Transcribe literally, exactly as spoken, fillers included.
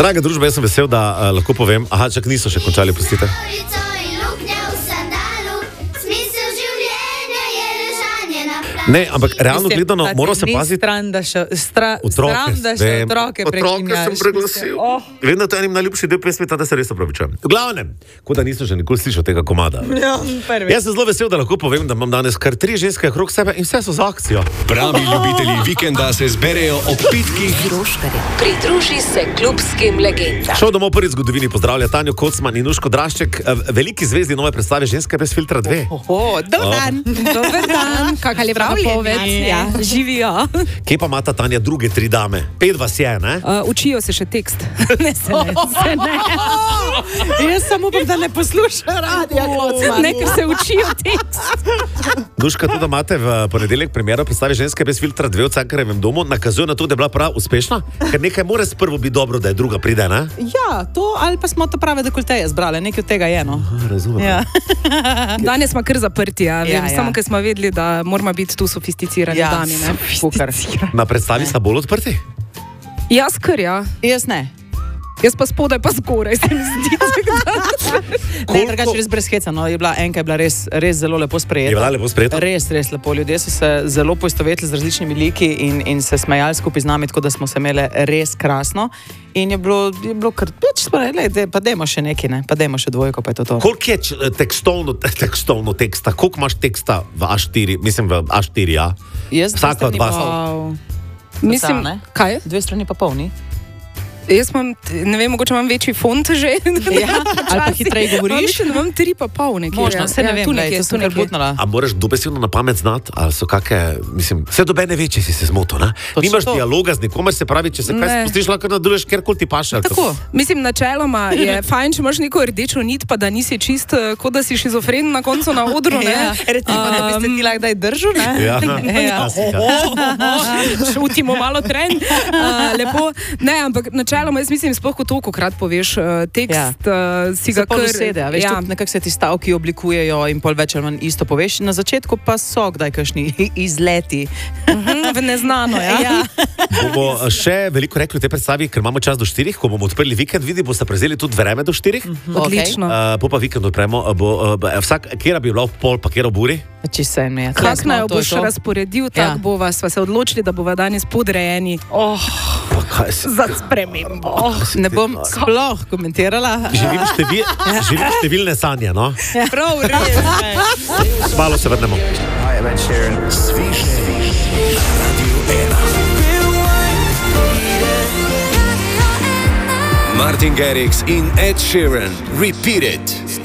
Draga družba, jaz sem vesel, da uh, lahko povem. Aha, čak niso še končali, prostite. Ne, ampak realno Mislim, gledano, moral se ni paziti. Stran, da še, stra, Otroke, stran, da še vem. otroke Otroke prekinjaš. sem preglasil. Oh. Vedno to je enim najljubši del pesmi, ta, da se res opravičujem. V glavnem, kot da nisem že nikoli slišal tega komada. Ja, prvi. Jaz sem zelo vesel, da lahko povem, da imam danes kar tri ženske okrog sebe in vse so za akcijo. Pravi ljubitelji vikenda se zberejo ob pitkih. Pridruži se klubskim legendam. Šel domov prvi zgodovini pozdravlja Tanjo Kocman in Nuško Drašček, veliki zvezdi nove predstave Ženske brez filtra dve. Oho, dober dan. Dober dan. Kakšna lepa napoved. Ja, živijo. Kje pa imata Tanja druge tri dame? Pet vas je, ne? Uh, učijo se še tekst. Ne, se ne, se ne. Jaz samo upam, da ne posluša radija Kocman. Ne, ker se učijo tekst. Nuška, tudi imate v ponedeljek premiero predstave Ženske brez filtra dve v Cankarjevem domu, nakazuje na to, da je bila prav uspešna, ker nekaj mora sprvo biti dobro, da je druga pride, ne? Ja, to ali pa smo to prave dekolteje zbrali, nekaj od tega je, no. Aha, razumem. Ja. Danes smo kar zaprti, ja. Ja, Vem, ja. samo ker smo vedeli, da moramo biti tu sofisticirani Ja, dami. Ne? Pukar. Na predstavi sta bolj odprti? Jaz kar, ja. Jaz ne. Jaz pa spodaj pa zgoraj, se mi zdi. Ne, drugače res brez heca, no, je bila, enka je bila res, res zelo lepo sprejeta. Je bila lepo sprejeta? Res, res lepo. Ljudje so se zelo poistovetili z različnimi liki in, in se smejali skupaj z nami, tako da smo se imeli res krasno. In je bilo, je bilo kar, pač smo rekli, pa dajmo še nekaj, ne, pa dajmo še dvojko, pa je to to. Koliko je č- tekstovno, tekstovno teksta? Koliko imaš teksta v A štiri, mislim v A štiri, ja? Jaz dve Vsaka od strani vas. pa- Wow. Mislim, ne? kaj? Dve strani pa polni. Jaz imam, ne vem, mogoče imam večji font že. Ja, ali pa hitreje govoriš. Ampak mislim, da imam tri pa pol nekje. Možno, se ne vem, tu glej, nekje, to tu sem kar nekje. butnala. A moraš dobesedno na pamet znati, ali so kakšne, mislim, vse do mene ve, če si se zmotil, ne? Točno Nimaš to. dialoga z nikomer, se pravi, če se kaj Ne. spustiš, lahko nadaljuješ, kjerkoli ti paše. ali Tako. Mislim, načeloma je fajn, če imaš neko rdečo nit, pa da nisi čist, eh, kot da si šizofren na koncu na odru. Ne? Ja, recimo, da bi se ti lahko daj držal, ne? Ja, Ja. klasika. Šutimo malo trend. Uh, lepo. Ne, ampak načeloma jaz mislim, sploh ko toliko krat poveš uh, tekst, Ja. uh, si ga Se pol kar... usede, a veš, ja. tudi nekako se ti stavki oblikujejo in pol več ali manj isto poveš. Na začetku pa so kdaj kakšni izleti. Mhm, v neznano, ja. Ja. Bomo še veliko rekli o tej predstavi, ker imamo čas do štirih, ko bomo odprli vikend, vidi, boste prezeli tudi vreme do štirih. Odlično. Uh, po pa vikend odpremo, uh, bo, uh, vsak, kjera bi bila v pol, pa kjera v buri. Čisto en je. Kako naj jo boš razporedil, tako Ja. bova, sva se odločili, da bova danes podrejeni Oh, Pa kaj se... za spremembo. oh, ne bom sploh komentirala. Živim, števil, živim številne sanje, no? Prav, res. Malo se vrnemo. Hi, I'm Ed Sheeran. Sviš, sviš, Radio ena. Martin Garrix in Ed Sheeran. Repeat it.